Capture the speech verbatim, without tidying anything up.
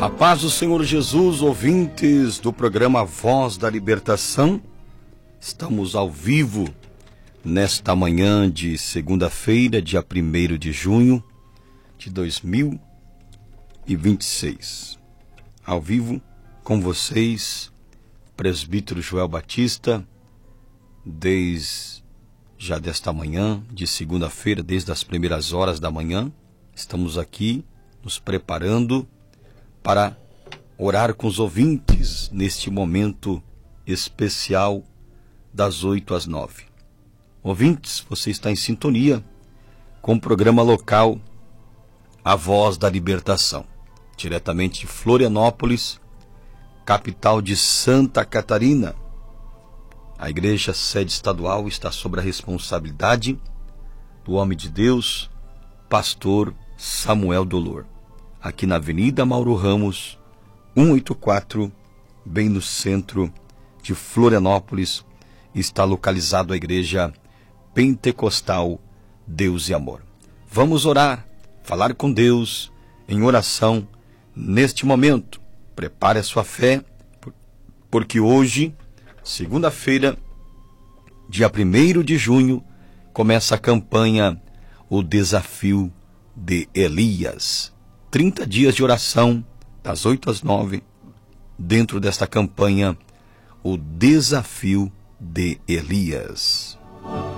A paz do Senhor Jesus, ouvintes do programa Voz da Libertação. Estamos ao vivo nesta manhã de segunda-feira, dia primeiro de junho de dois mil e vinte e seis. Ao vivo com vocês, presbítero Joel Batista, desde já desta manhã de segunda-feira, desde as primeiras horas da manhã, estamos aqui nos preparando para orar com os ouvintes neste momento especial das oito às nove. Ouvintes, você está em sintonia com o programa local A Voz da Libertação, diretamente de Florianópolis, capital de Santa Catarina. A igreja sede estadual está sob a responsabilidade do homem de Deus, pastor Samuel Dolor, aqui na Avenida Mauro Ramos, cento e oitenta e quatro, bem no centro de Florianópolis, está localizado a igreja pentecostal Deus e Amor. Vamos orar, falar com Deus em oração neste momento. Prepare a sua fé, porque hoje, segunda-feira, dia primeiro de junho, começa a campanha O Desafio de Elias. trinta dias de oração, das oito às nove, dentro desta campanha, O Desafio de Elias.